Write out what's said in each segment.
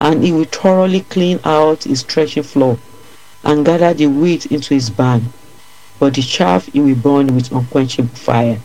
and he will thoroughly clean out his threshing floor, and gather the wheat into his barn, but the chaff he will burn with unquenchable fire.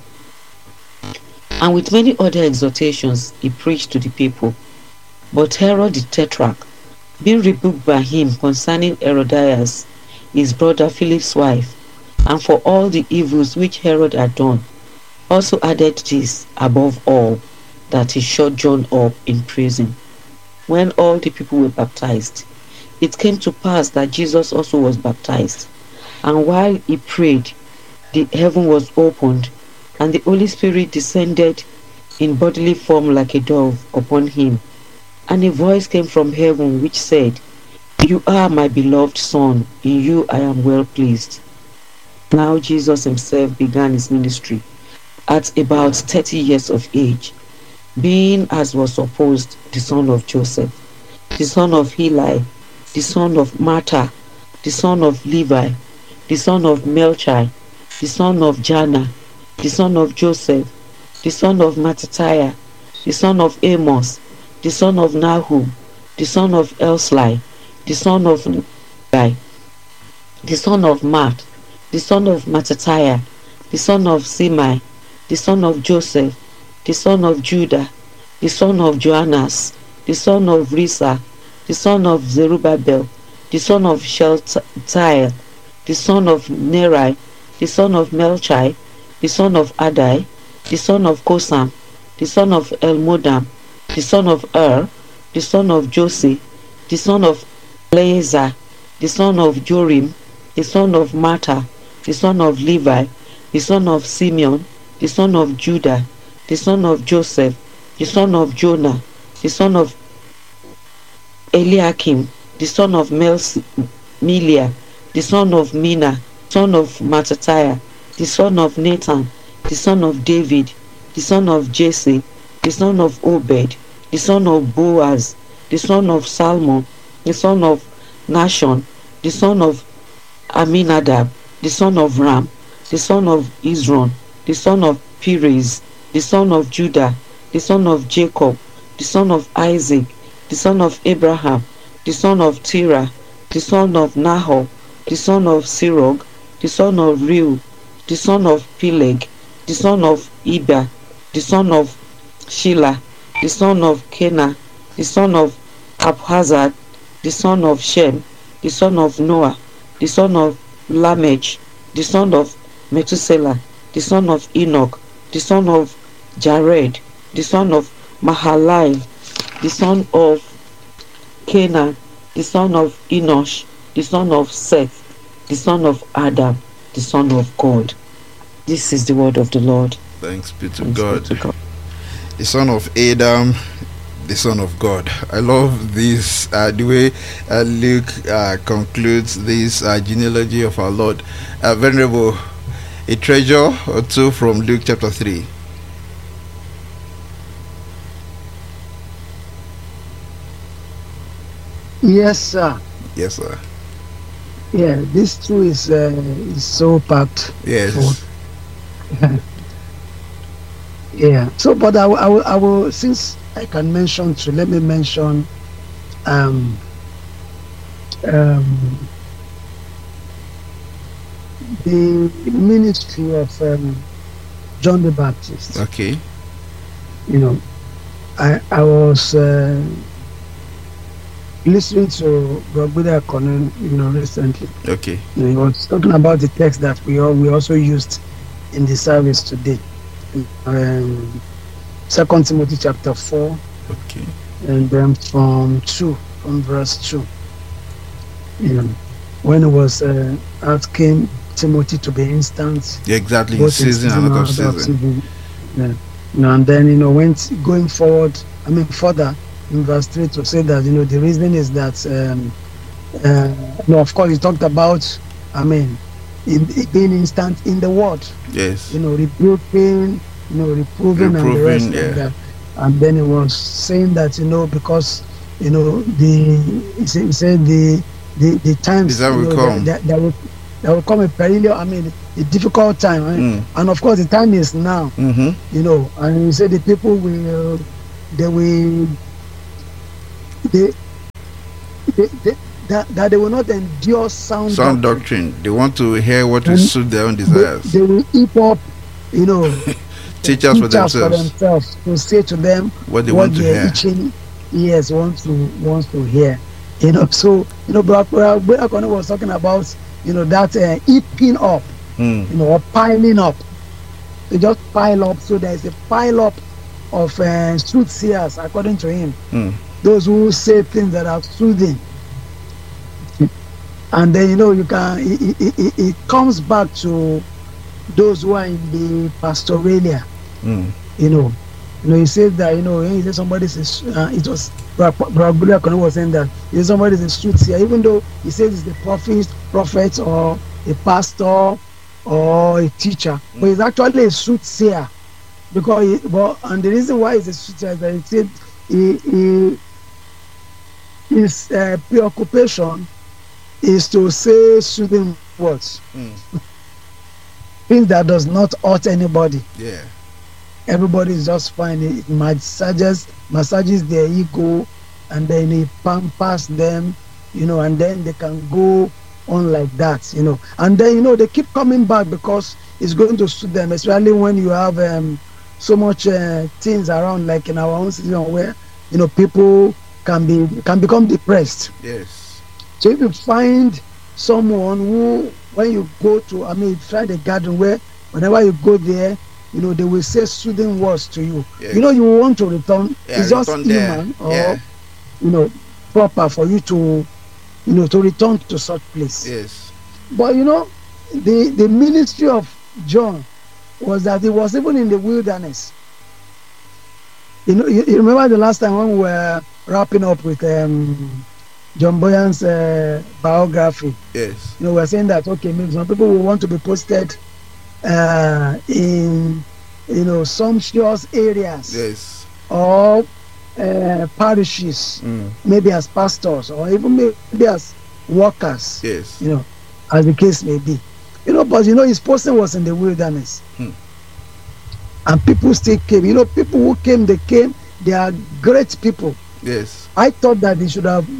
And with many other exhortations he preached to the people. But Herod the Tetrarch, being rebuked by him concerning Herodias, his brother Philip's wife, and for all the evils which Herod had done, also added this above all, that he shut John up in prison. When all the people were baptized, it came to pass that Jesus also was baptized. And while he prayed, the heaven was opened, and the Holy Spirit descended in bodily form like a dove upon him. And a voice came from heaven which said, "You are my beloved Son, in you I am well pleased." Now Jesus himself began his ministry at about 30 years of age, being, as was supposed, the son of Joseph, the son of Heli, the son of Mattha, the son of Levi, the son of Melchi, the son of Janna, the son of Joseph, the son of Mattithiah, the son of Amos, the son of Nahum, the son of Elsli, the son of Levi, the son of Matt, the son of Mattithiah, the son of Simei, the son of Joseph, the son of Judah, the son of Joannas, the son of Risa, the son of Zerubbabel, the son of Shealtiel, the son of Neri, the son of Melchi, the son of Adai, the son of Kosam, the son of Elmodam, the son of the son of Josi, the son of Eleazar, the son of Jorim, the son of Mattha, the son of Levi, the son of Simeon, the son of Judah, the son of Joseph, the son of Jonah, the son of Eliakim, the son of Melia, the son of Mina, son of Mattithiah, the son of Nathan, the son of David, the son of Jesse, the son of Obed, the son of Boaz, the son of Salmon, the son of Nashon, the son of Aminadab, the son of Ram, the son of Izron, the son of Perez, the son of Judah, the son of Jacob, the son of Isaac, the son of Abraham, the son of Terah, the son of Nahor, the son of Sirog, the son of Reu, the son of Peleg, the son of Eber, the son of Shelah, the son of Kenah, the son of Abhazad, the son of Shem, the son of Noah, the son of Lamech, the son of Methuselah, the son of Enoch, the son of Jared, the son of Mahalalel, the son of Canaan, the son of Enosh, the son of Seth, the son of Adam, the son of God. This is the word of the Lord. Thanks be to God. The son of Adam, the son of God. I love this, the way Luke concludes this genealogy of our Lord. Venerable, a treasure or two from Luke chapter 3. Yes, sir. Yes, sir. Yeah, this too is so packed. Yes. Yeah. So, but I will, since I can mention two, let me mention the ministry of John the Baptist. Okay. You know, I was listening to Brother Conan, recently. Okay. He was talking about the text that we also used in the service today. 2 Timothy chapter 4. Okay. And then from verse 2. When it was asking Timothy to be instant. Yeah, exactly. In season and out of season. Yeah. And then when going forward, further in verse 3 to say that the reason is that of course he talked about in being instant in the word. Yes. Rebuking, reproving and the rest yeah. of that. And then he was saying that because he said the times will come. There will come a perilous, a difficult time, right? And of course the time is now. Mm-hmm. And he said the people that they will not endure sound Sound doctrine. doctrine. They want to hear what will And suit their own desires. they will heap up, you know, Teachers for themselves. to say to them What they want to their hear. itching ears wants to hear. You know, so Brother Kone was talking about that heaping up, or piling up. They just pile up, so there is a pile up of soothsayers, according to him. Those who say things that are soothing, and then you can. It comes back to those who are in the pastoralia. He says that he said somebody says it was Brother Kone was saying that if somebody is a soothsayer, even though he says it's the prophet or a pastor or a teacher, but he's actually a soothsayer, and the reason why he's a soothsayer is that he said his preoccupation is to say soothing words, things that does not hurt anybody. Yeah. Everybody is just fine. It massages their ego, and then he pampers them, and then they can go on like that, and then they keep coming back because it's going to suit them, especially when you have so much things around, like in our own situation where people can become depressed. Yes. So if you find someone who, when you go to, try the garden, where whenever you go there, they will say soothing words to you. Yes. You want to return. It's just there. human or proper for you to to return to such place. Yes. But the ministry of John was that he was even in the wilderness. You remember the last time when we were wrapping up with John Boyan's biography. Yes. We were saying that maybe some people will want to be posted in sumptuous areas. Yes. Or parishes, maybe as pastors or even maybe as workers. Yes. As the case may be. But his posting was in the wilderness. And people still came. People who came, they are great people. Yes. I thought that he should have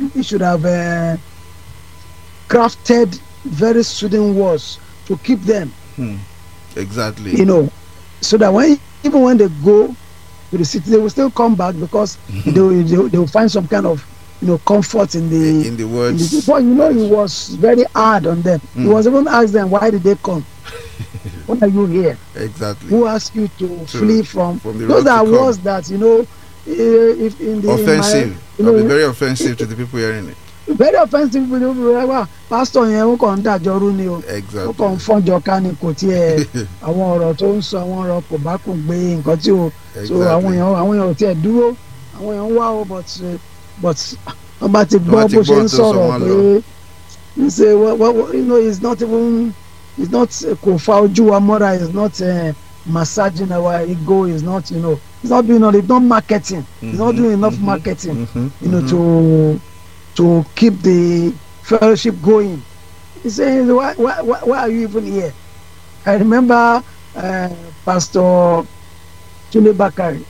crafted very soothing words to keep them. Exactly. So that even when they go to the city, they will still come back because they will find some kind of comfort in the words. But he was very hard on them. He was even asked them, why did they come? Why are you here? Exactly. Who asked you to flee from the those are words that if in the offensive. It'll be very offensive to the people hearing it. Very offensive to the people. Pastor yẹn ó kàn ń dàjọrú ni o. Exactly. Ó kàn ń fọ́njọ ká ni kò tiẹ̀ àwọn ọ̀rọ̀ tó ń sọ àwọn ọ̀rọ̀ kò bá kò gbé nǹkan tí o. So àwọn èèyàn ò tiẹ̀ dúró, àwọn èèyàn wá o but wọ́n bá ti gbọ́ bó ṣe ń sọ̀rọ̀ pé you say it's not kò fa ojú wa mọ́ra, it's not massaging our ego, it's not it's not doing it's not marketing, it's not doing enough marketing to keep the fellowship going. He says, why are you even here? I remember Pastor Tunde Bakari.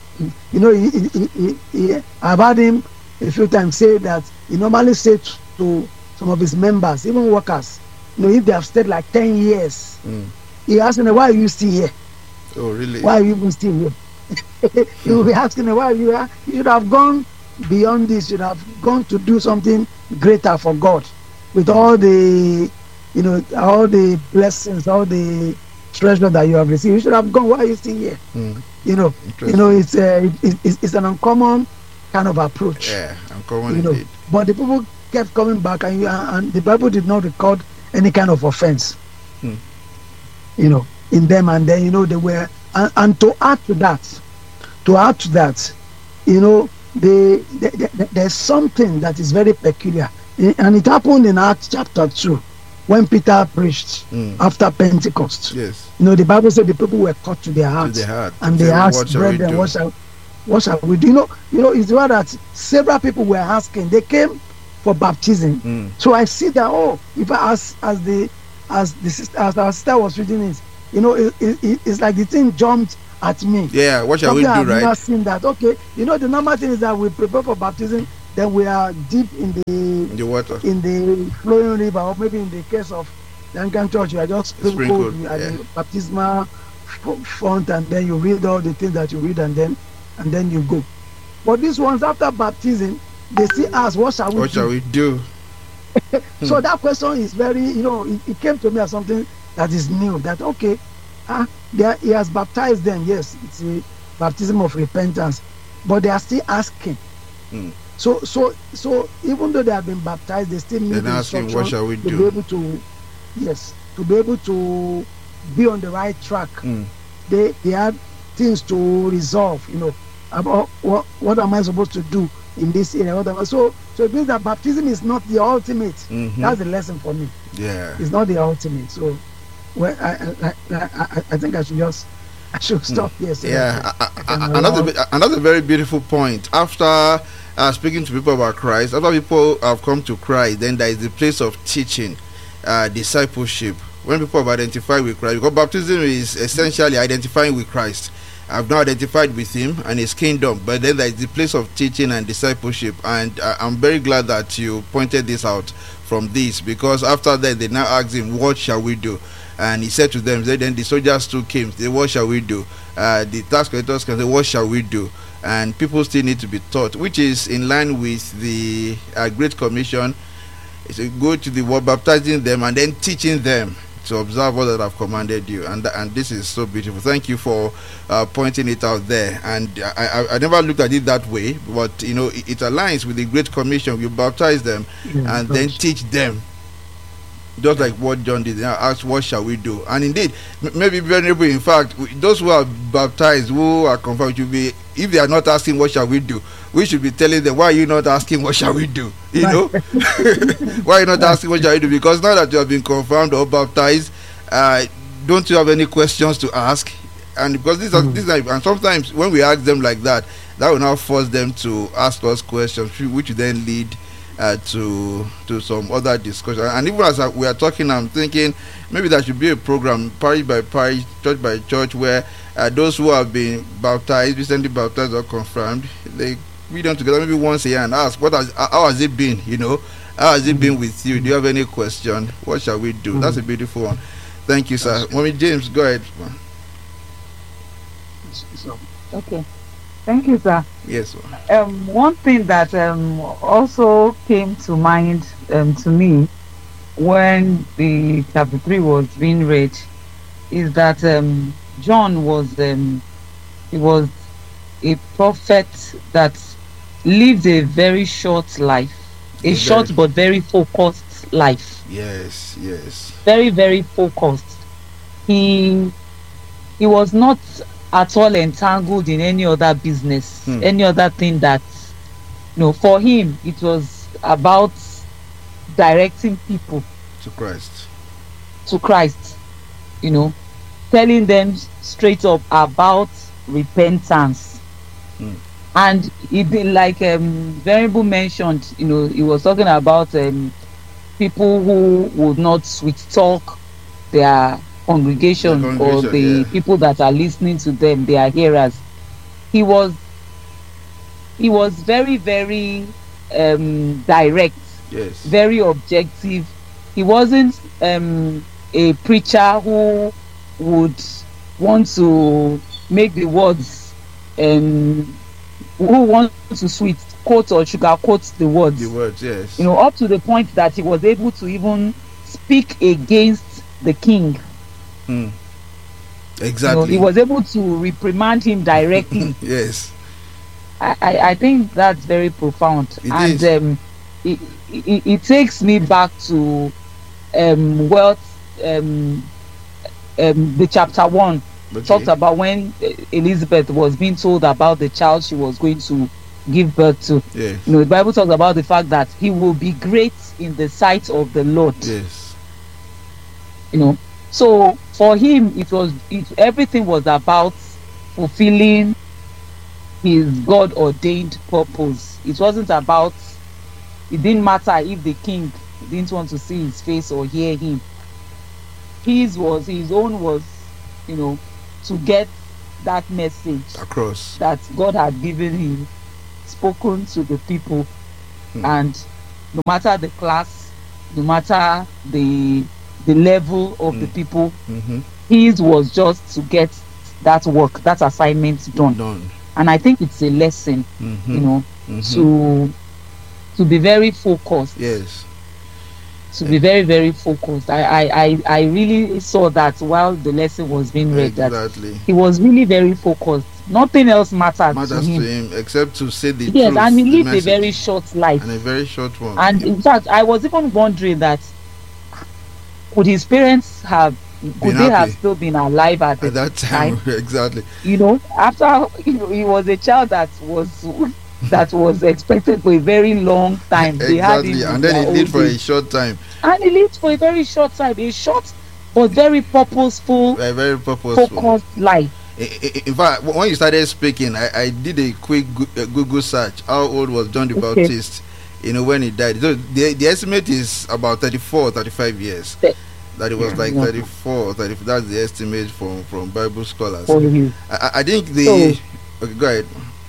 I've heard him a few times say that he normally said to some of his members, even workers, if they have stayed like 10 years, he asks them, why are you still here? Oh, really? Why are you even still here? He will be asking them, why are you here? You should have gone beyond this. You should have gone to do something greater for God with all the all the blessings, all the treasure that you have received. You should have gone. Why are you still here? It's an uncommon kind of approach. Yeah, uncommon indeed. But the people kept coming back, and the Bible did not record any kind of offense. In them, and then they were, and to add to that, there's something that is very peculiar, and it happened in Acts chapter 2 when Peter preached after Pentecost. Yes. The Bible said the people were cut to their hearts, and they asked, brethren, what shall we do? It's right that several people were asking. They came for baptism. So I see that if I as our sister was reading it, it's like the thing jumped at me. Yeah, what shall we do, right? I've never seen that. Okay, the normal thing is that we prepare for baptism then we are deep in the water. the flowing river, or maybe in the case of the Anglican Church, you are just sprinkled at the baptismal font, and then you read all the things that you read, and then you go. But these ones, after baptism, they still ask, what shall we do? So that question is very, it came to me as something that is new, that okay, he has baptized them, yes, it's a baptism of repentance, but they are still asking. So even though they have been baptized, they still need the instruction what shall we do? To be able to, to be able to be on the right track. They have things to resolve, about what am I supposed to do in this area. So it means that baptism is not the ultimate. That's the lesson for me. Yeah, it's not the ultimate. So I think I should stop here. So another very beautiful point. After speaking to people about Christ, after people have come to Christ, then there is the place of teaching, discipleship. When people have identified with Christ, because baptism is essentially identifying with Christ. I've now identified with him and his kingdom, but then there is the place of teaching and discipleship, and I'm very glad that you pointed this out from this, because after that they now asked him, what shall we do? And he said to them, then the soldiers too came, they, what shall we do? The tax collectors can say, what shall we do? And people still need to be taught, which is in line with the Great Commission. It's a go to the world, baptizing them and then teaching them to observe all that I've commanded you, and this is so beautiful. Thank you for pointing it out there. And I never looked at it that way, but it aligns with the Great Commission. You baptize them and then teach them, just like what John did. Now ask, what shall we do? And indeed, maybe venerable, in fact, those who are baptized, who are confirmed, should be, if they are not asking what shall we do, we should be telling them, why are you not asking what shall we do? Why are you not asking what shall we do? Because now that you have been confirmed or baptized, don't you have any questions to ask? And because these are and sometimes when we ask them like that, that will now force them to ask us questions, which will then lead to some other discussion. And even as we are talking, I'm thinking maybe there should be a program, parish by parish, church by church, where those who have been baptized, recently baptized or confirmed, they read them together maybe once a year and ask, how has it been? How has it been with you? Do you have any question? What shall we do? That's a beautiful one. Thank you, sir. Mommy James, go ahead. Okay. Thank you, sir. Yes. One thing that also came to mind to me when the chapter 3 was being read is that John was he was a prophet that lived a very short life, short but very focused life. Yes. Very, very focused. He was not at all entangled in any other business, any other thing that, for him it was about directing people to Christ, telling them straight up about repentance. And it been like Venerable mentioned, he was talking about people who would not sweet talk their congregation or the people that are listening to them, their hearers. He was very, very direct, very objective. He wasn't a preacher who would want to make the words who wants to sweet quote or sugar quote the words. Yes. Up to the point that he was able to even speak against the king. Exactly. He was able to reprimand him directly. Yes. I think that's very profound. It takes me back to the chapter 1 talked about when Elizabeth was being told about the child she was going to give birth to. Yes. The Bible talks about the fact that he will be great in the sight of the Lord. Yes. So for him, everything was about fulfilling his God ordained purpose. It wasn't about. It didn't matter if the king didn't want to see his face or hear him. His own was, to get that message across that God had given him, spoken to the people. and no matter the class, no matter the level of the people, his was just to get that work, that assignment done. And I think it's a lesson, you know, to be very focused. Yes. To be very, very focused. I really saw that while the lesson was being read, exactly. that he was really very focused. Nothing else mattered to him except to say the truth. Yes, and he lived a very short life. And a very short one. And in fact, I was even wondering that could his parents have have still been alive at that time? Exactly. You know, after he was a child that was expected for a very long time. Exactly. They had him and then he lived for a short time. And he lived for a very short time. A short but very purposeful, focused life. In fact, when you started speaking, I did a quick Google search. How old was John the Baptist? You know, when he died. So the estimate is about 34, 35 years. That it was like 34, 35. That's the estimate from Bible scholars. I think okay, go ahead.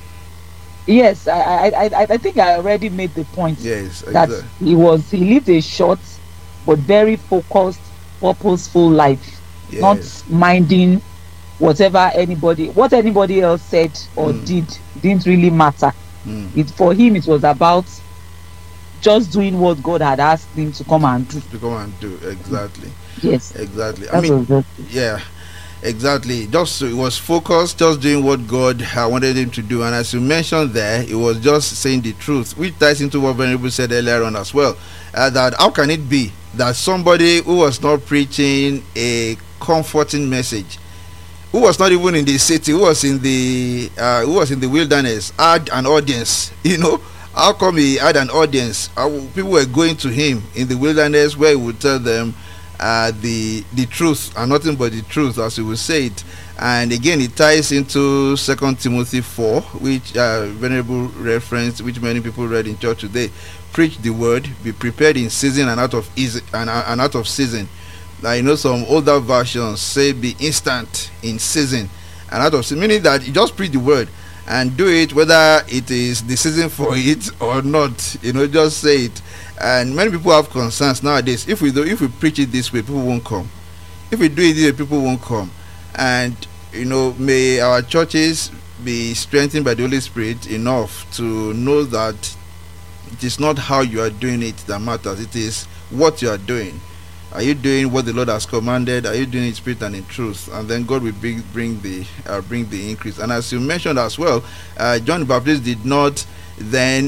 Yes, I think I already made the point. Yes, that he lived a short but very focused, purposeful life. Yes. Not minding what anybody else said or didn't really matter. For him it was about just doing what God had asked him to come and do. Exactly. Yes. Exactly. I mean, yeah. Exactly. Just it was focused, just doing what God wanted him to do. And as you mentioned there, it was just saying the truth, which ties into what Venerable said earlier on as well. That how can it be that somebody who was not preaching a comforting message, who was not even in the city, who was in the wilderness, had an audience? You know, how come he had an audience? People were going to him in the wilderness, where he would tell them the truth and nothing but the truth, as he would say it. And again, it ties into 2 Timothy 4, which Venerable reference, which many people read in church today. Preach the word, be prepared in season and out of season. Now, you know, some older versions say be instant in season and out of season, meaning that you just preach the word and do it whether it is the season for it or not. You know, just say it. And many people have concerns nowadays. If we preach it this way, people won't come. If we do it this way, people won't come. And you know, may our churches be strengthened by the Holy Spirit enough to know that it is not how you are doing it that matters. It is what you are doing. Are you doing what the Lord has commanded? Are you doing it in spirit and in truth? And then God will bring the increase. And as you mentioned as well, John the Baptist did not then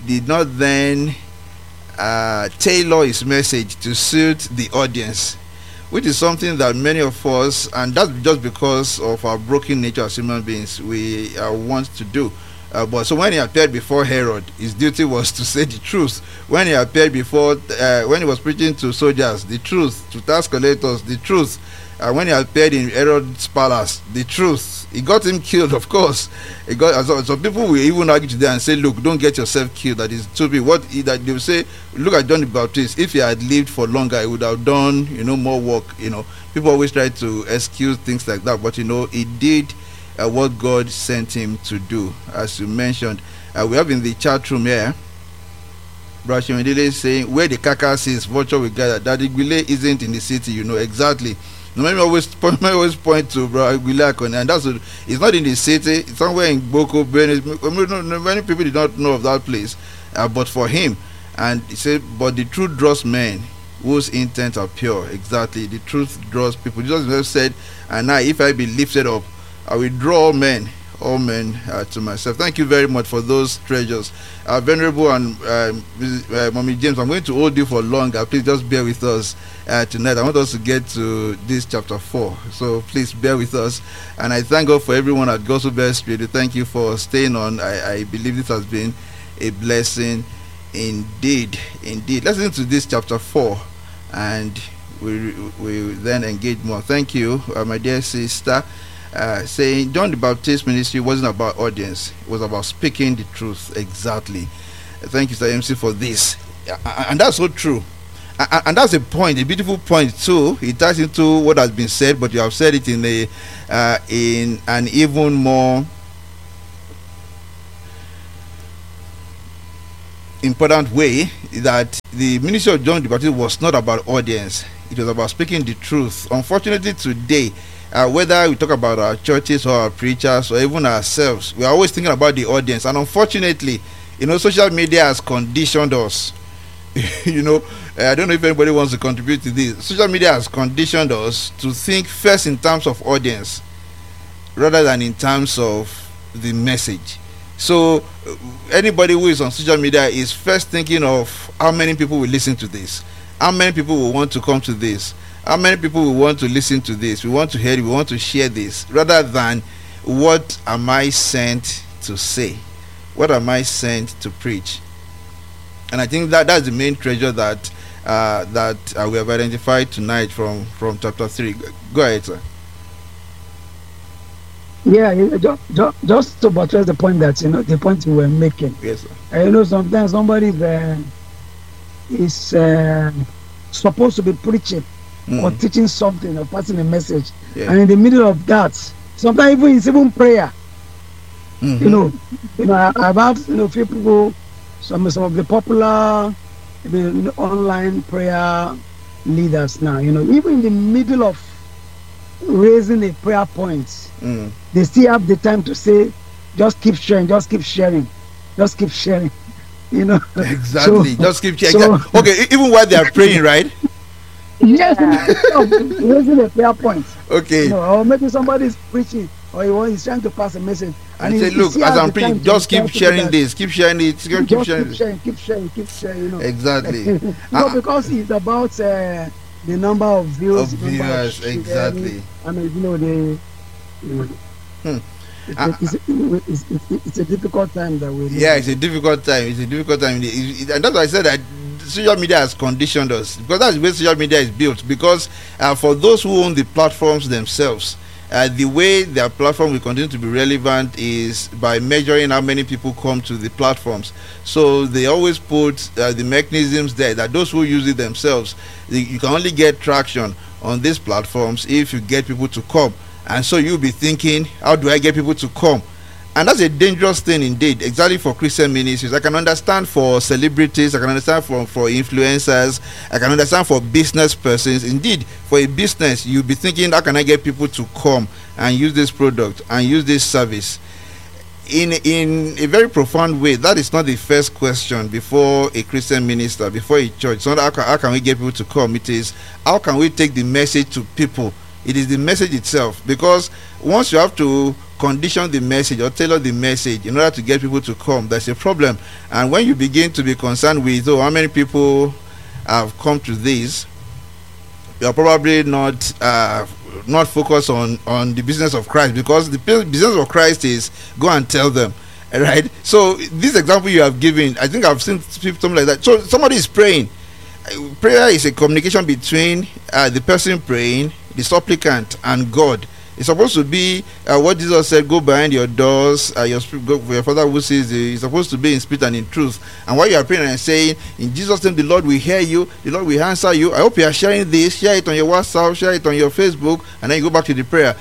tailor his message to suit the audience, which is something that many of us, and that's just because of our broken nature as human beings, we want to do. But so when he appeared before Herod, his duty was to say the truth. When he appeared before, when he was preaching to soldiers, the truth; to tax collectors, the truth. When he appeared in Herod's palace, the truth. He got him killed, of course. Some people will even argue today and say, "Look, don't get yourself killed. That is to be that they will say. Look at John the Baptist. If he had lived for longer, he would have done, more work. People always try to excuse things like that, but he did what God sent him to do, as you mentioned. We have in the chat room here, Brashimidele is saying, where the carcass is, vulture will gather. That Igwile isn't in the city, exactly. Let me always point to Igwile, and that's it's not in the city. It's somewhere in Boko, many people did not know of that place, but for him, and he said, but the truth draws men whose intents are pure. Exactly, the truth draws people. Jesus said, and now if I be lifted up, I will draw all men to myself. Thank you very much for those treasures. Venerable and Mommy James, I'm going to hold you for longer. Please just bear with us tonight. I want us to get to this chapter 4. So please bear with us. And I thank God for everyone at Gospel Best Radio. Thank you for staying on. I believe this has been a blessing indeed. Indeed. Let's listen to this chapter 4 and we then engage more. Thank you, my dear sister. Saying John the Baptist ministry wasn't about audience, it was about speaking the truth. Exactly. Thank you, Sir MC, for this. And that's so true. And that's a point, a beautiful point too. It ties into what has been said, but you have said it in an even more important way that the ministry of John the Baptist was not about audience. It was about speaking the truth. Unfortunately, today, whether we talk about our churches or our preachers or even ourselves, we are always thinking about the audience. And unfortunately, social media has conditioned us. I don't know if anybody wants to contribute to this. Social media has conditioned us to think first in terms of audience rather than in terms of the message. So anybody who is on social media is first thinking of how many people will listen to this, how many people will want to come to this, how many people will want to listen to this, we want to hear it, we want to share this, rather than what am I sent to say, what am I sent to preach. And I think that's the main treasure that we have identified tonight from chapter 3. Go ahead, sir. Yeah, just to buttress the point that the point you were making. Yes, sir. Sometimes somebody is supposed to be preaching or teaching something or passing a message, and in the middle of that, sometimes it's even prayer. I've had few people, some of the popular online prayer leaders now. Even in the middle of raising a prayer point, they still have the time to say, just keep sharing, just keep sharing, just keep sharing. Exactly. Just keep sharing. Okay, even while they are praying, right? Yes, raising a prayer point. Okay. Or maybe somebody is preaching or he's trying to pass a message. And say, look, as I'm preaching, just keep sharing this, keep sharing it, keep sharing. Exactly. Because it's about the number of views. Exactly. It's a difficult time that we live. Yeah, it's a difficult time. And that's why I said that social media has conditioned us, because that's the way social media is built. Because for those who own the platforms themselves, the way their platform will continue to be relevant is by measuring how many people come to the platforms. So they always put the mechanisms there that those who use it themselves, you can only get traction on these platforms if you get people to come. And so you'll be thinking, how do I get people to come? And that's a dangerous thing indeed, exactly for Christian ministries. I can understand for celebrities, I can understand for influencers, I can understand for business persons. Indeed, for a business, you'll be thinking, how can I get people to come and use this product and use this service? In a very profound way, that is not the first question before a Christian minister, before a church. It's not how can we get people to come. It is, how can we take the message to people? It is the message itself, because once you have to condition the message or tailor the message in order to get people to come, that's a problem. And when you begin to be concerned with how many people have come to this, you're probably not focused on the business of Christ, because the business of Christ is go and tell them, right? So this example you have given, I think I've seen something like that. So somebody is praying. Prayer is a communication between the person praying, the supplicant, and God. It's supposed to be what Jesus said, go behind your doors, go for your Father who sees you. It's supposed to be in spirit and in truth. And while you are praying and saying, in Jesus' name, the Lord will hear you, the Lord will answer you. I hope you are sharing this, share it on your WhatsApp, share it on your Facebook, and then you go back to the prayer.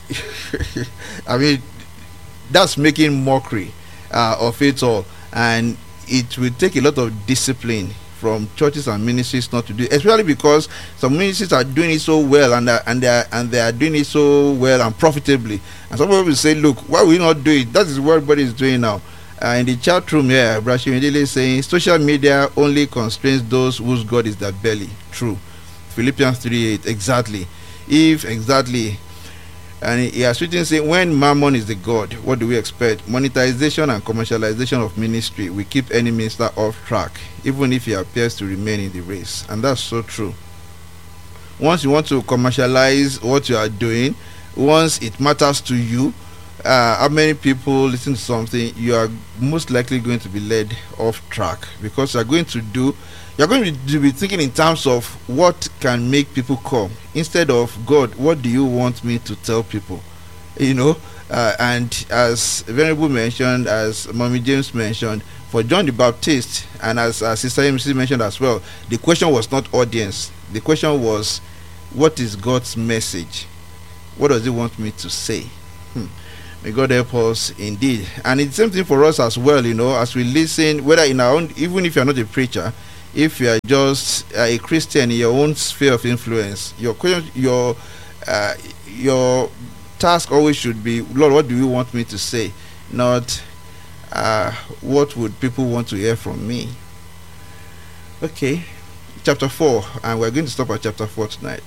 I mean, that's making mockery of it all. And it will take a lot of discipline from churches and ministries not to do it, especially because some ministries are doing it so well and they are doing it so well and profitably. And some people will say, look, why will you not do it? That is what everybody is doing now. In the chat room here, Brashimidele is saying social media only constrains those whose God is their belly. True. Philippians 3:8. Exactly. And he has written saying, when mammon is the God, what do we expect? Monetization and commercialization of ministry will keep any minister off track, even if he appears to remain in the race. And that's so true. Once you want to commercialize what you are doing, once it matters to you, how many people listen to something, you are most likely going to be led off track, because you're going to be thinking in terms of what can make people come, instead of, God, what do you want me to tell people? And as Venerable mentioned, as Mommy James mentioned, for John the Baptist, and as Sister MC mentioned as well, the question was not audience. The question was, what is God's message? What does he want me to say? May God help us indeed. And it's the same thing for us as well, as we listen, whether in our own, even if you're not a preacher, if you are just a Christian in your own sphere of influence, your task always should be, Lord, what do you want me to say? Not what would people want to hear from me? Okay, chapter 4, and we're going to stop at chapter 4 tonight.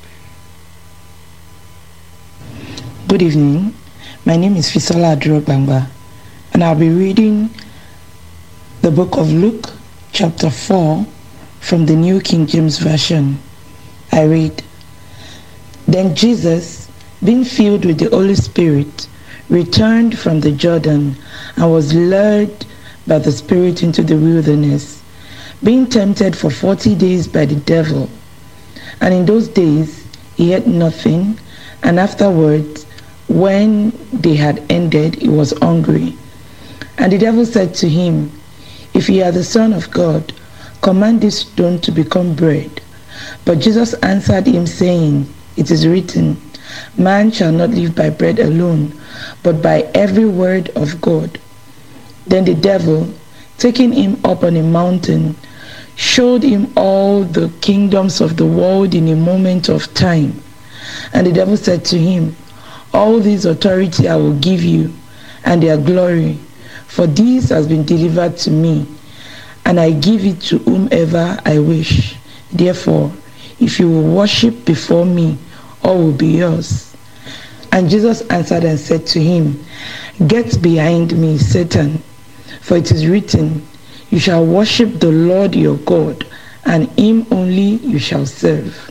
Good evening. My name is Fisola Adrogbangba, and I'll be reading the book of Luke, chapter 4, from the New King James Version. I read, Then Jesus, being filled with the Holy Spirit, returned from the Jordan and was led by the Spirit into the wilderness, being tempted for 40 days by the devil. And in those days he ate nothing, and afterwards, when they had ended, he was hungry. And the devil said to him, If you are the Son of God, command this stone to become bread. But Jesus answered him, saying, It is written, Man shall not live by bread alone, but by every word of God. Then the devil, taking him up on a mountain, showed him all the kingdoms of the world in a moment of time. And the devil said to him, All this authority I will give you, and their glory, for this has been delivered to me, and I give it to whomever I wish. Therefore, if you will worship before me, all will be yours. And Jesus answered and said to him, Get behind me, Satan, for it is written, You shall worship the Lord your God, and him only you shall serve.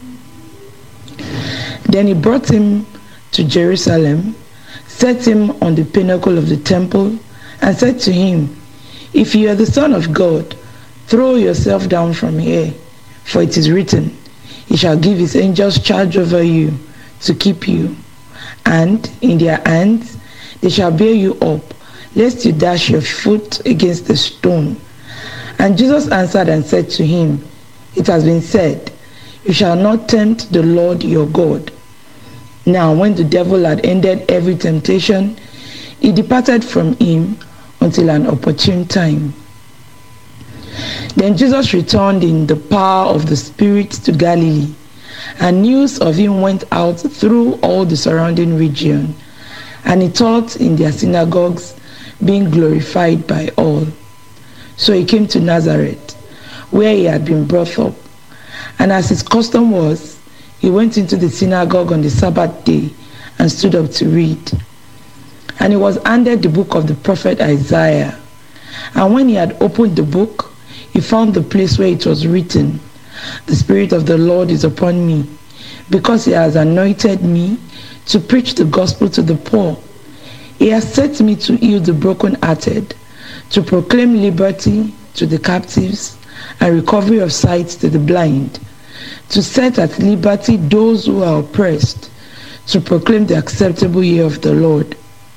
Then he brought him to Jerusalem, set him on the pinnacle of the temple, and said to him, If you are the Son of God, throw yourself down from here, for it is written, He shall give his angels charge over you, to keep you, and in their hands they shall bear you up, lest you dash your foot against a stone. And Jesus answered and said to him, It has been said, You shall not tempt the Lord your God. Now when the devil had ended every temptation, he departed from him until an opportune time. Then Jesus returned in the power of the Spirit to Galilee, and news of him went out through all the surrounding region, and he taught in their synagogues, being glorified by all. So he came to Nazareth, where he had been brought up, and as his custom was, he went into the synagogue on the Sabbath day and stood up to read. And he was handed the book of the prophet Isaiah. And when he had opened the book, he found the place where it was written, The Spirit of the Lord is upon me, because he has anointed me to preach the gospel to the poor. He has set me to heal the brokenhearted, to proclaim liberty to the captives, and recovery of sight to the blind, to set at liberty those who are oppressed, to proclaim the acceptable year of the Lord.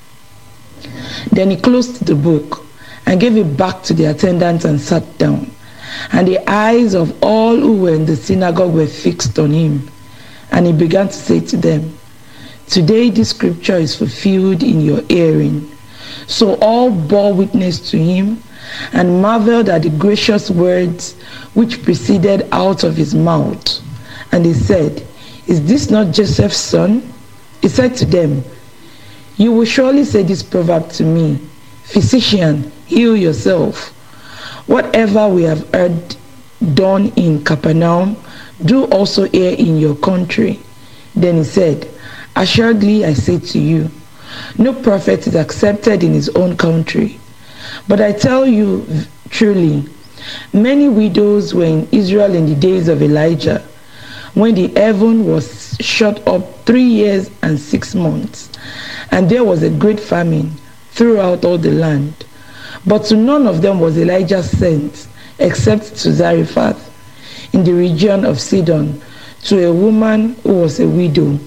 Then he closed the book and gave it back to the attendants and sat down. And the eyes of all who were in the synagogue were fixed on him. And he began to say to them, Today this scripture is fulfilled in your hearing. So all bore witness to him, and marveled at the gracious words which proceeded out of his mouth. And they said, Is this not Joseph's son? He said to them, You will surely say this proverb to me, Physician, heal yourself. Whatever we have heard done in Capernaum, do also here in your country. Then he said, Assuredly I say to you, no prophet is accepted in his own country. But I tell you truly, many widows were in Israel in the days of Elijah, when the heaven was shut up 3 years and 6 months, and there was a great famine throughout all the land. But to none of them was Elijah sent, except to Zarephath, in the region of Sidon, to a woman who was a widow.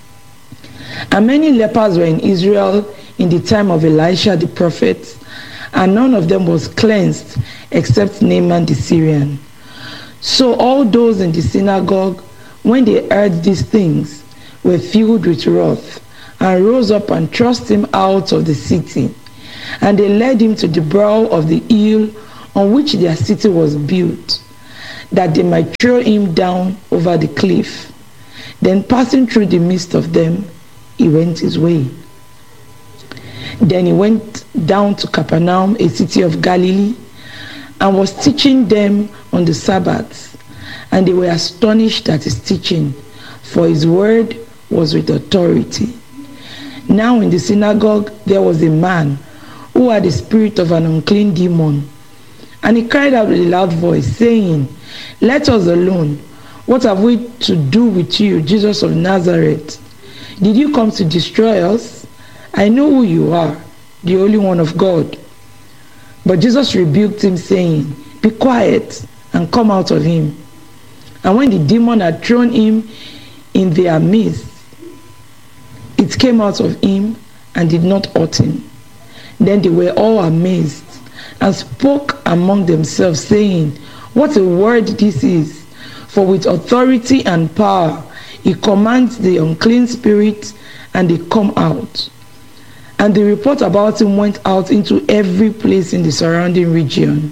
And many lepers were in Israel in the time of Elisha the prophet, and none of them was cleansed except Naaman the Syrian. So all those in the synagogue, when they heard these things, were filled with wrath, and rose up and thrust him out of the city. And they led him to the brow of the hill on which their city was built, that they might throw him down over the cliff. Then passing through the midst of them, he went his way. Then he went down to Capernaum, a city of Galilee, and was teaching them on the Sabbath. And they were astonished at his teaching, for his word was with authority. Now in the synagogue there was a man who had the spirit of an unclean demon. And he cried out with a loud voice, saying, "Let us alone. What have we to do with you, Jesus of Nazareth? Did you come to destroy us? I know who you are, the Holy One of God." But Jesus rebuked him, saying, "Be quiet, and come out of him." And when the demon had thrown him in their midst, it came out of him and did not hurt him. Then they were all amazed and spoke among themselves, saying, "What a word this is! For with authority and power he commands the unclean spirits, and they come out." And the report about him went out into every place in the surrounding region.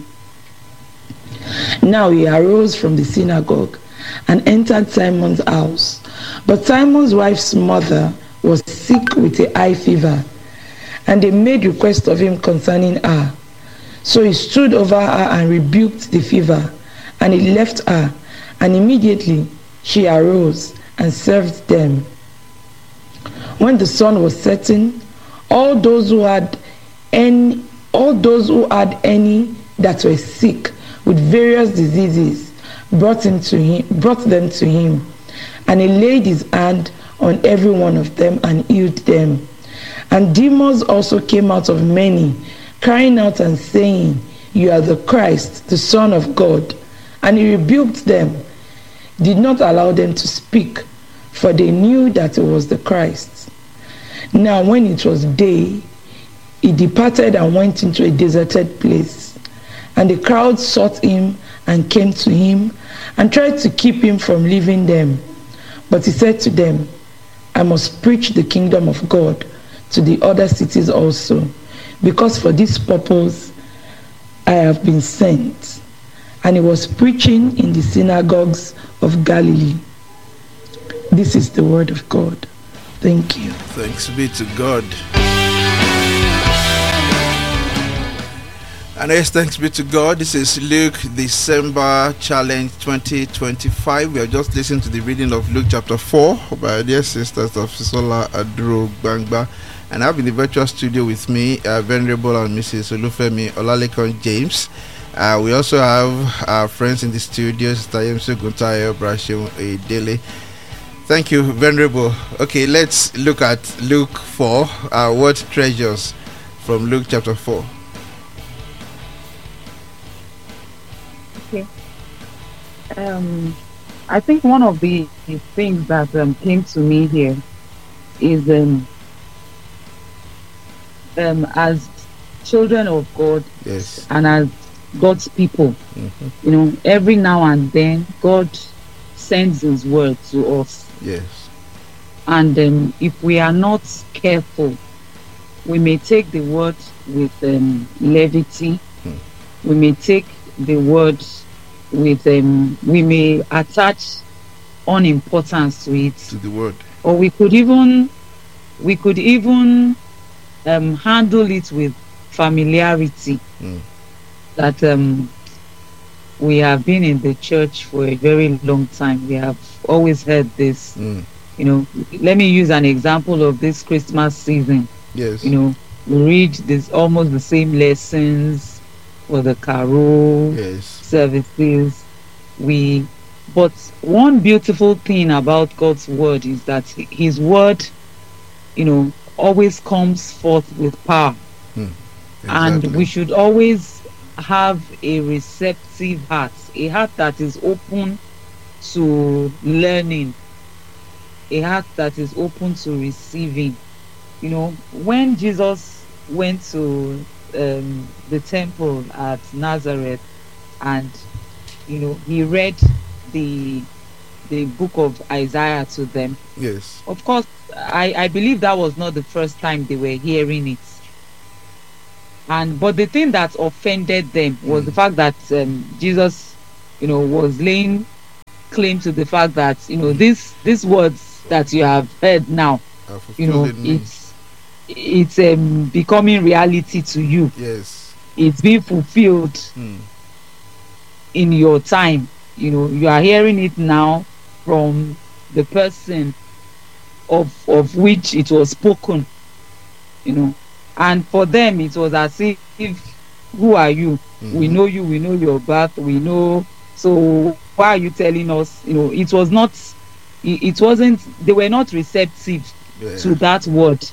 Now he arose from the synagogue and entered Simon's house. But Simon's wife's mother was sick with a high fever, and they made request of him concerning her. So he stood over her and rebuked the fever, and he left her, and immediately she arose and served them. When the sun was setting, all those who had any that were sick with various diseases brought them to him, and he laid his hand on every one of them and healed them. And demons also came out of many, crying out and saying, "You are the Christ, the Son of God." And he rebuked them, did not allow them to speak, for they knew that it was the Christ. Now when it was day, he departed and went into a deserted place. And the crowd sought him and came to him and tried to keep him from leaving them. But he said to them, "I must preach the kingdom of God to the other cities also, because for this purpose I have been sent." And he was preaching in the synagogues of Galilee. This is the word of God. Thank you. Thanks be to God. And yes, thanks be to God. This is Luke December Challenge 2025. We are just listening to the reading of Luke chapter 4 by our dear sisters of Sisola Adro Bangba. And I have in the virtual studio with me Venerable and Mrs. Olufemi Olalekon James. We also have our friends in the studios, Tayemso Guntayo, Brashim Dele. Thank you, Venerable. Okay, let's look at Luke 4. What treasures from Luke chapter 4? Okay. I think one of the things that came to me here is as children of God, yes, and as God's people, you know, every now and then God sends his word to us. Yes. And if we are not careful, we may take the word with levity. We may take the word with we may attach unimportance to it, to the word, or we could even handle it with familiarity. That we have been in the church for a very long time. We have always heard this. You know, let me use an example of this Christmas season. Yes. You know, we read this almost the same lessons for the carol services. But one beautiful thing about God's word is that his word, you know, always comes forth with power. Exactly. And we should always have a receptive heart, a heart that is open to learning, a heart that is open to receiving. You know, when Jesus went to the temple at Nazareth, and you know, he read the the book of Isaiah to them. Yes. Of course, I believe that was not the first time they were hearing it. But the thing that offended them was the fact that Jesus, was laying claim to the fact that these words that you have heard now, it's becoming reality to you. Yes, it's being fulfilled in your time. You are hearing it now from the person of which it was spoken. And for them it was as if, who are you? We know you, we know your birth, we know, so why are you telling us? It wasn't, they were not receptive to that word.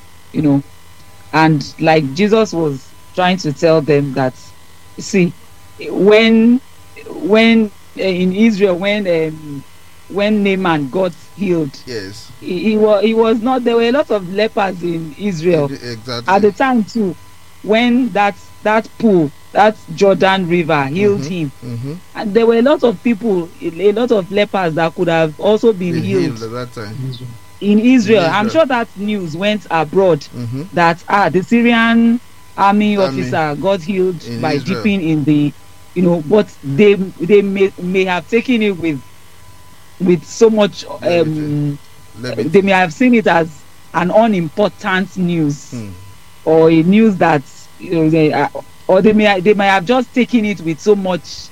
And like Jesus was trying to tell them that, see, when in Israel, when Naaman got healed, yes, he was not, there were a lot of lepers in Israel exactly at the time too, when that pool, that Jordan River healed him. And there were a lot of people, a lot of lepers that could have also been healed at that time in Israel. I'm sure that news went abroad that the Syrian army officer got healed by Israel. dipping in the, but they may have taken it with so much they may have seen it as an unimportant news, or a news that or they may have just taken it with so much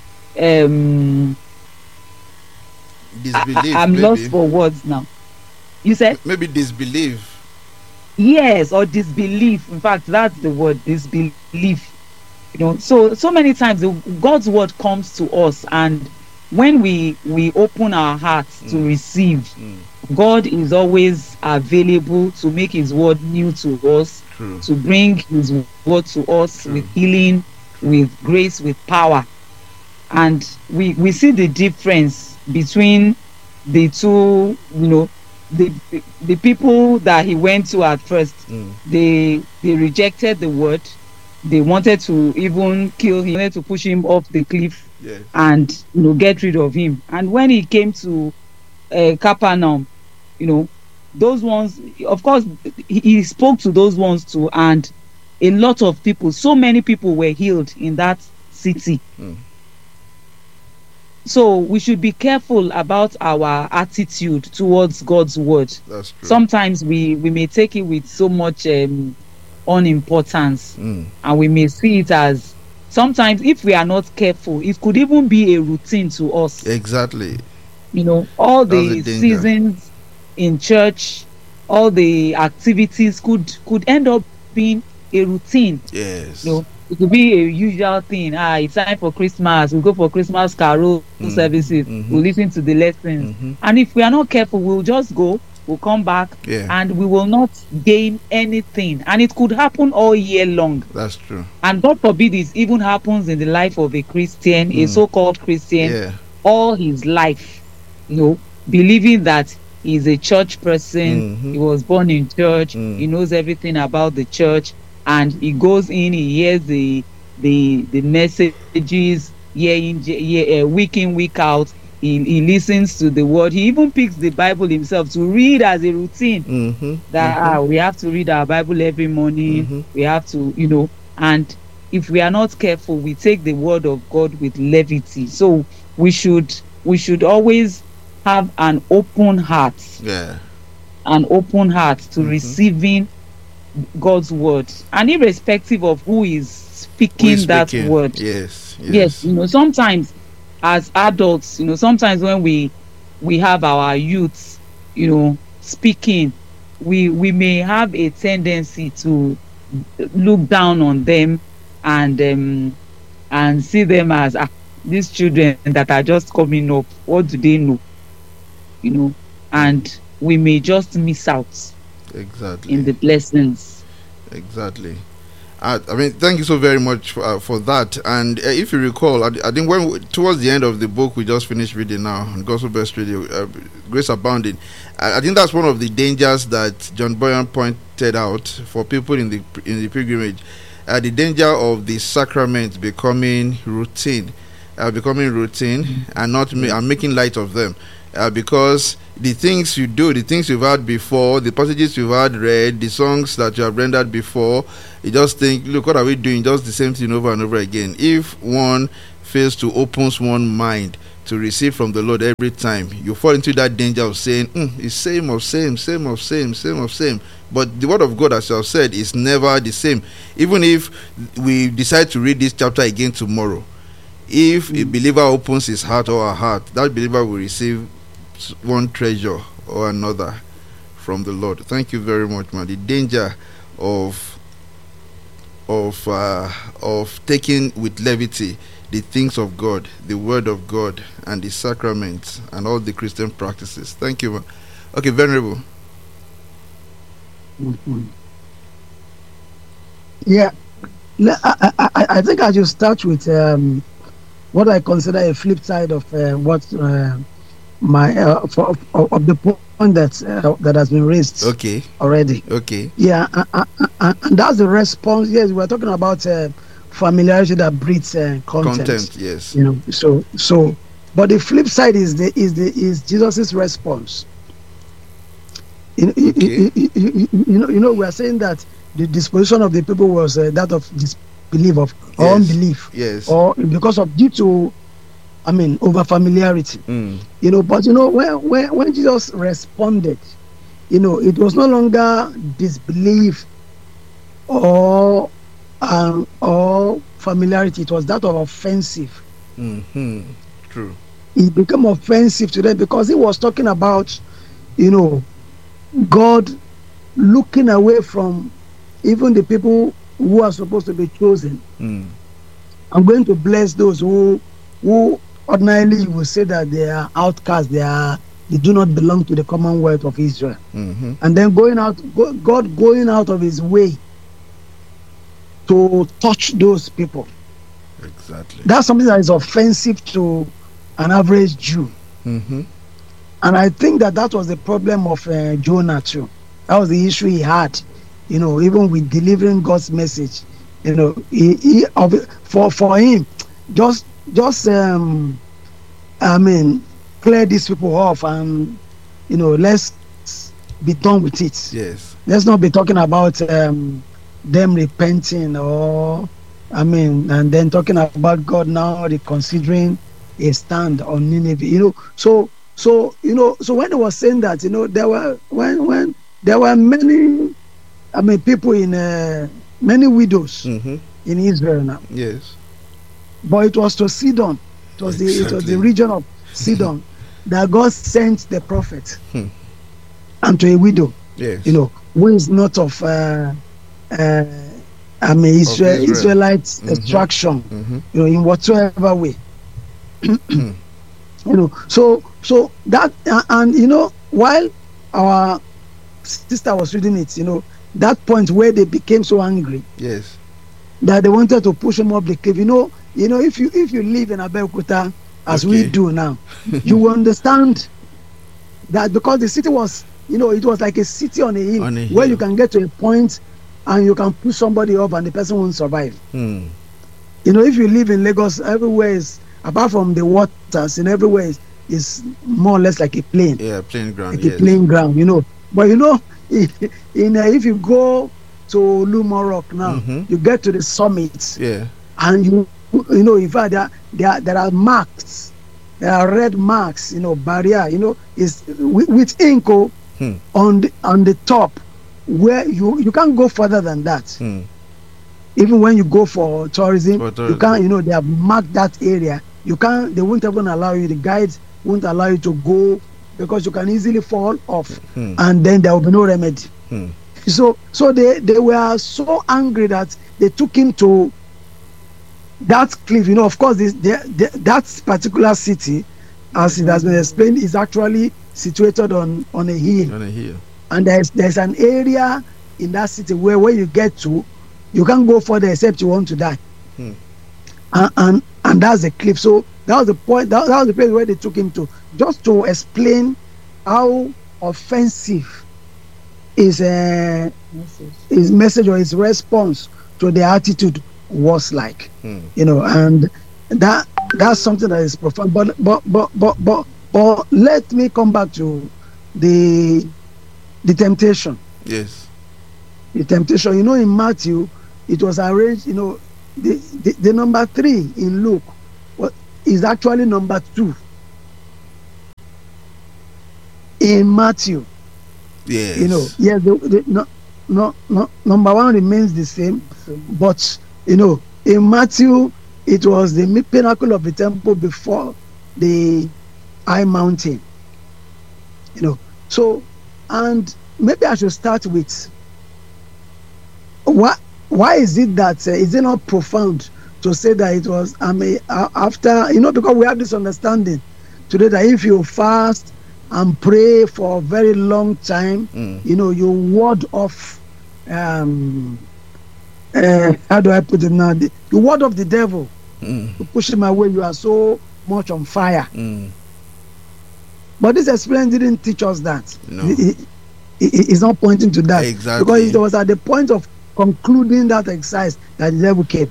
disbelief. I'm lost for words now. You said maybe disbelief. Yes, or disbelief. In fact, that's the word, disbelief. So many times God's word comes to us, and when we open our hearts to receive, God is always available to make his word new to us. True. To bring his word to us. True. With healing, with grace, with power. And we see the difference between the two, the people that he went to at first. They rejected the word. They wanted to even kill him, wanted to push him off the cliff. Yes. And get rid of him. And when he came to Capernaum, those ones, of course, he spoke to those ones too, and a lot of people, so many people were healed in that city. So we should be careful about our attitude towards God's word. That's true. Sometimes we may take it with so much unimportance, and we may see it as, sometimes if we are not careful, it could even be a routine to us. Exactly. All the seasons in church, all the activities could end up being a routine. Yes. It could be a usual thing. It's time for Christmas. We go for Christmas carol services. We listen to the lessons. And if we are not careful, we'll just go, we'll come back, and we will not gain anything. And it could happen all year long. That's true. And God forbid it even happens in the life of a Christian, a so-called Christian, all his life, believing that he's a church person, he was born in church, he knows everything about the church, and he goes in, he hears the messages week in, week out. He listens to the word. He even picks the Bible himself to read as a routine. We have to read our Bible every morning. We have to, and if we are not careful, we take the word of God with levity. So we should always have an open heart. An open heart to receiving God's word, and irrespective of who is speaking that word. Yes. Sometimes as adults, sometimes when we have our youths, speaking, we may have a tendency to look down on them and see them as these children that are just coming up. What do they know? And we may just miss out in the blessings. Exactly. I mean, thank you so very much for that. And if you recall, I think towards the end of the book we just finished reading now on Gospel Best Radio, Grace Abounding, I think that's one of the dangers that John Boyan pointed out for people in the pilgrimage, the danger of the sacrament becoming routine. becoming routine and not and making light of them, because the things you do, the things you've had before, the passages you've had read, the songs that you have rendered before, you just think, look, what are we doing? Just the same thing over and over again. If one fails to open one's mind to receive from the Lord every time, you fall into that danger of saying, it's same of same, same of same, same of same. But the word of God, as you have said, is never the same. Even if we decide to read this chapter again tomorrow, if a believer opens his heart or her heart, that believer will receive one treasure or another from the Lord. Thank you very much, man. The danger of taking with levity the things of God, the word of God, and the sacraments and all the Christian practices. Thank you, man. Okay, Venerable. Yeah, I think I should start with what I consider a flip side of what my of the point that has been raised. Okay. Already. Okay. Yeah, and that's the response. Yes, we're talking about familiarity that breeds content. Yes. You know, so but the flip side is Jesus's response. You know, we are saying that the disposition of the people was that of disbelief or unbelief, yes, or because of due to, over familiarity. You know, but you know, when Jesus responded, you know, it was no longer disbelief or familiarity. It was that of offensive. True. It became offensive to them because he was talking about, you know, God looking away from even the people who are supposed to be chosen. I'm going to bless those who ordinarily you will say that they are outcasts, they do not belong to the commonwealth of Israel. And then God going out of his way to touch those people. Exactly. That's something that is offensive to an average Jew. And I think that was the problem of Jonah too. That was the issue he had, you know, even with delivering God's message. You know, for him, just clear these people off and, you know, let's be done with it. Yes. Let's not be talking about them repenting or, and then talking about God now reconsidering a stand on Nineveh. You know, so when he was saying that, you know, there were when there were many, people in many widows in Israel now. Yes. But it was to Sidon. It was the region of Sidon that God sent the prophet and to a widow. Yes. You know, who is not of Israelite extraction. You know, in whatsoever way. You know, so that and you know, while our sister was reading it, you know, that point where they became so angry, yes, that they wanted to push him up the cliff. You know, if you live in Abeokuta as we do now, you will understand that because the city was, you know, it was like a city on a hill, where you can get to a point and you can push somebody up and the person won't survive. You know, if you live in Lagos, everywhere is, apart from the waters, and everywhere is more or less like a plain. Yeah, plain ground. Like a plain ground, you know. But you know, if you go to Lumorok now, you get to the summit. Yeah. And you know, in fact, there are marks, there are red marks, you know, barrier, you know, is with ink on the top, where you can't go further than that. Even when you go for tourism, you can't, you know, they have marked that area. You can't, they won't even allow you, the guides won't allow you to go because you can easily fall off and then there will be no remedy. So they were so angry that they took him to that cliff. You know, of course, that particular city, as it has been explained, is actually situated on a hill. On a hill. And there's an area in that city where you get to, you can't go further except you want to die. And that's the cliff. So that was the point. That was the place where they took him to, just to explain how offensive his message or his response to the attitude was like. You know, and that That's something that is profound. But let me come back to the temptation. Yes. The temptation. In Matthew, it was arranged. The number 3 in Luke is actually number 2 in Matthew. Yes. Yes. Number 1 remains the same, but in Matthew, it was the pinnacle of the temple before the high mountain. So, and maybe I should start with why is it that is it not profound to say that it was after because we have this understanding today that if you fast and pray for a very long time, you ward off how do I put it now? You ward off the devil. You push him away. You are so much on fire. But this experience didn't teach us that. No. It's not pointing to that. Exactly. Because it was at the point of concluding that exercise that the devil came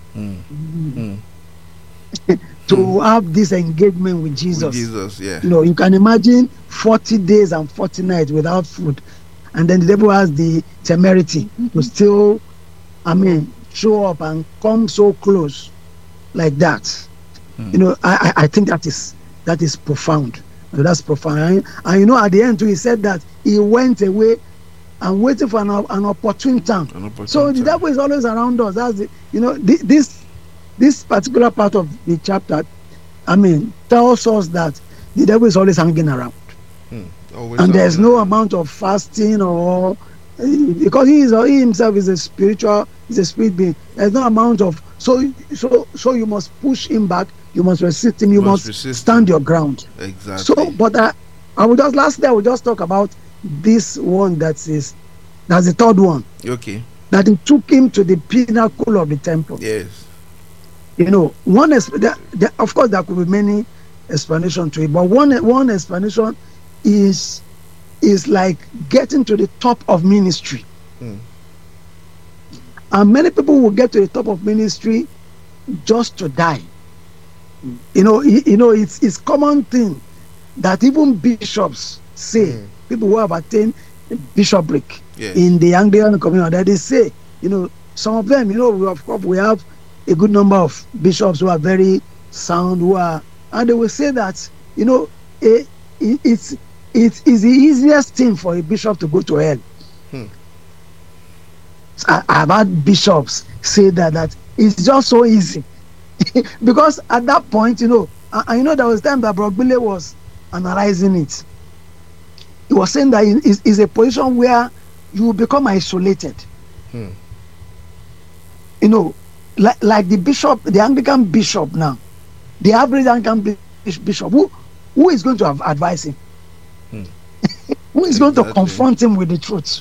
to have this engagement with Jesus. With Jesus, yeah. You can imagine 40 days and 40 nights without food, and then the devil has the temerity to still, show up and come so close like that. I think that is profound. That's profound. And at the end too, he said that he went away and waiting for an opportune time. So the devil is always around us. That's this particular part of the chapter, tells us that the devil is always hanging around. And there's no amount of fasting or because he himself is a spirit being. There's no amount of so you must push him back. You must resist him. You must stand your ground. Exactly. So, but I will just talk about this one that's the third one. Okay. That he took him to the pinnacle of the temple. Yes. One is of course there could be many explanations to it, but one explanation is like getting to the top of ministry. And many people will get to the top of ministry just to die. It's common thing that even bishops say, people who have attained bishopric in the Anglican community, that they say, some of them, of course we have a good number of bishops who are very sound, and they will say that, it's the easiest thing for a bishop to go to hell. I've had bishops say that it's just so easy. Because at that point, there was time that Brogbile was analyzing it. He was saying that it's a position where you become isolated. Like the bishop, the Anglican bishop now, the average Anglican bishop, who is going to advise him? Who is going to confront him with the truth?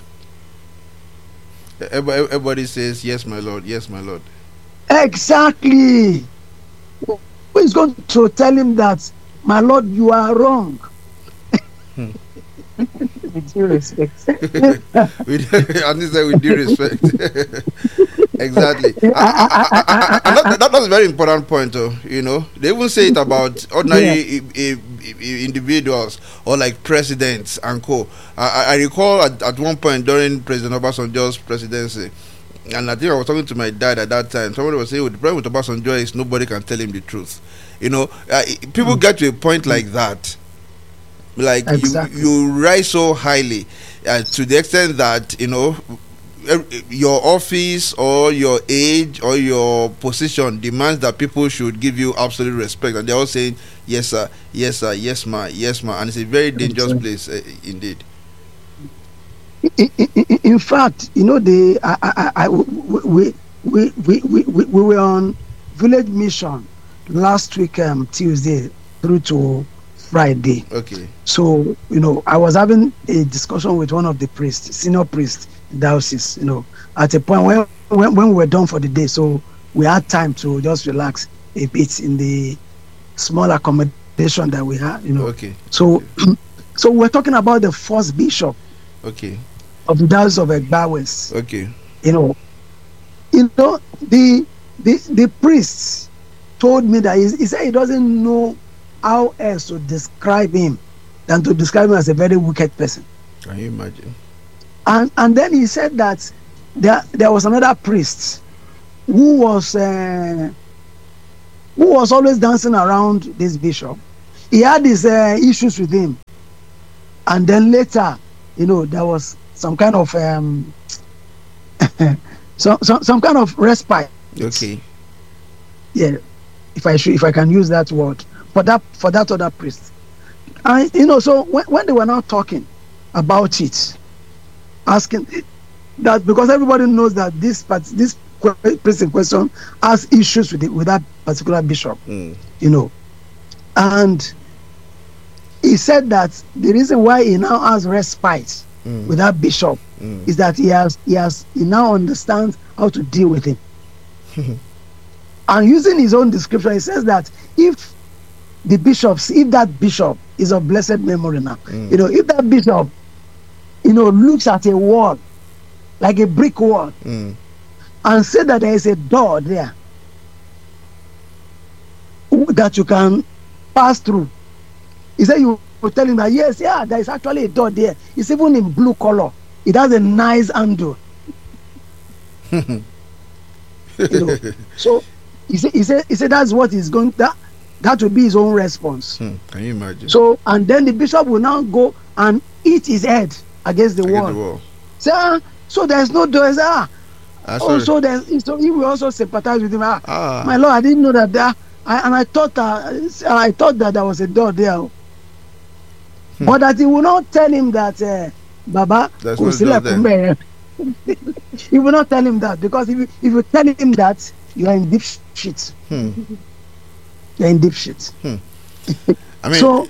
Everybody says, yes, my Lord, yes, my Lord. Exactly. Who is going to tell him that, my Lord, you are wrong? With due respect. With due respect. Exactly. That's a very important point, though. They even say it about ordinary individuals or like presidents and co. I recall at one point during President Obasanjo's presidency, and I think I was talking to my dad at that time. Somebody was saying, the problem with Obasanjo is nobody can tell him the truth. People get to a point like that. Like exactly. you rise so highly to the extent that your office or your age or your position demands that people should give you absolute respect, and they're all saying yes sir, yes sir, yes ma, yes ma, and it's a very dangerous place indeed. In fact, we were on village mission last week, Tuesday through to Friday. Okay. So I was having a discussion with one of the priests, senior priest in diocese. At a point when we were done for the day, so we had time to just relax a bit in the small accommodation that we had. Okay. So, so we're talking about the first bishop. Okay. Of the Diocese of Egba West. Okay. The priests told me that he said he doesn't know how else to describe him than to describe him as a very wicked person. Can you imagine? And then he said that there was another priest who was always dancing around this bishop. He had his issues with him, and then later, there was some kind of some kind of respite. Okay. Yeah, if I can use that word for that other priest. And so when they were now talking about it, asking that, because everybody knows that this priest in question has issues with that particular bishop, and he said that the reason why he now has respite with that bishop is that he now understands how to deal with him. And using his own description, he says that if that bishop is of blessed memory now, if that bishop looks at a wall, like a brick wall, and say that there is a door there that you can pass through, he said you will tell him that there is actually a door there. It's even in blue color. It has a nice handle. So he said that's what he's going, that will be his own response. Can you imagine? So, and then the bishop will now go and hit his head against the wall. Say, so there's no door. So he will also sympathize with him. My Lord, I didn't know that and I thought that there was a door there. But that he will not tell him that Baba, he will not tell him that, because if you tell him that, you are in deep shit. You're in deep shit. I mean,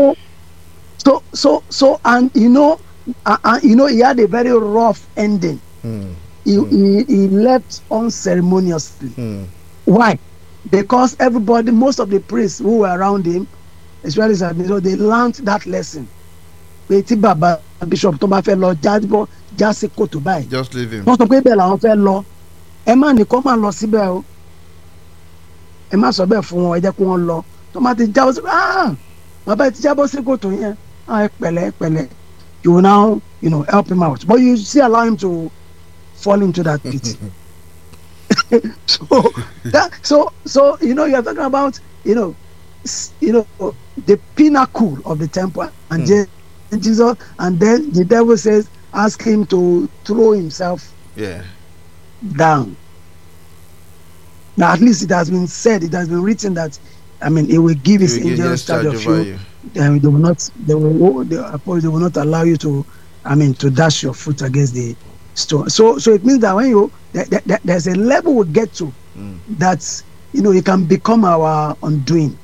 so and he had a very rough ending. He left unceremoniously. Why? Because most of the priests who were around him, especially they learned that lesson. Baba Bishop tó bá fẹ́ lọ jásí kòtò báyìí. Just leave him. Wọ́n sọ pé bẹ́ẹ̀ làwọn fẹ́ lọ. Ẹ má nìkan máa lọ síbẹ̀ o. Ẹ má sọ bẹ́ẹ̀ fún wọn, ẹ jẹ́ kí wọ́n lọ. Tó má ti jábọ́ sí bàbá ti jábọ́ sí kòtò yẹn. Pẹ̀lẹ́. You will now help him out, but you still allow him to fall into that pit. So you're talking about the pinnacle of the temple, and Jesus, and then the devil says, ask him to throw himself down. Now at least it has been said, it has been written that he will give his angels charge of you. And they will not allow you to dash your foot against the stone. So it means that when there's a level we get to that it can become our undoing.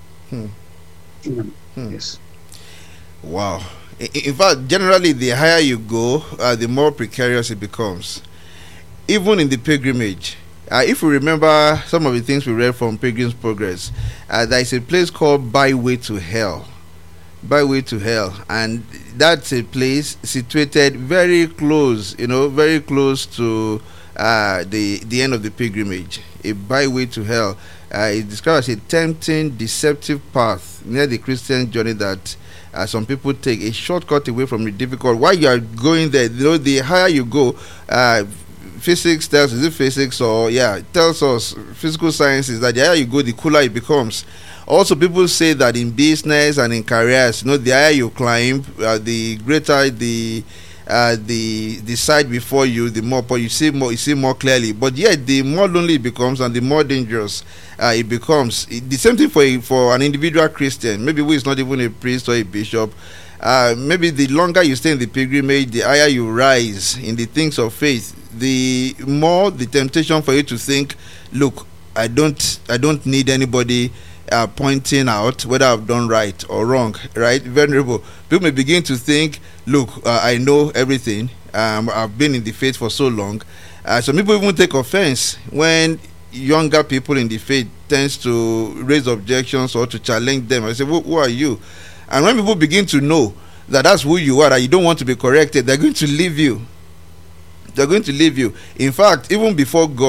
Yes. Wow. In fact, generally, the higher you go, the more precarious it becomes. Even in the pilgrimage, if we remember some of the things we read from Pilgrim's Progress, there is a place called Byway to Hell. Byway to Hell, and that's a place situated very close, very close to the end of the pilgrimage. A byway to hell. It's described as a tempting, deceptive path near the Christian journey that some people take, a shortcut away from the difficult. While you are going there, the higher you go, physics tells, is it physics or it tells us, physical sciences, that the higher you go, the cooler it becomes. Also, people say that in business and in careers, the higher you climb, the greater the side before you, the more you see more clearly. But yet, the more lonely it becomes and the more dangerous it becomes. The same thing for an individual Christian, maybe who is not even a priest or a bishop. Maybe the longer you stay in the pilgrimage, the higher you rise in the things of faith, the more the temptation for you to think, look, I don't need anybody pointing out whether I've done right or wrong, right? Venerable, people may begin to think, look, I know everything. I've been in the faith for so long. Some people even take offense when younger people in the faith tends to raise objections or to challenge them. I say, who are you? And when people begin to know that that's who you are, that you don't want to be corrected, they're going to leave you. They're going to leave you. In fact, even before God,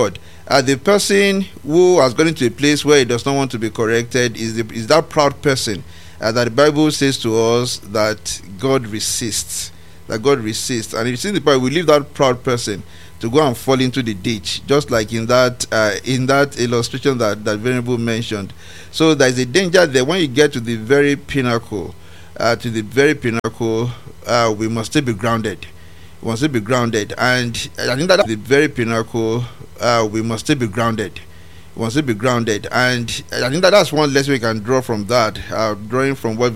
The person who has gone into a place where he does not want to be corrected is that proud person that the Bible says to us that God resists. That God resists. And if you see the Bible, we leave that proud person to go and fall into the ditch, just like in that illustration that Venerable mentioned. So there is a danger there. When you get to the very pinnacle, we must still be grounded. We must still be grounded, and I think that the very pinnacle, we must still be grounded. We must still be grounded, and I think that that's one lesson we can draw from that, drawing from what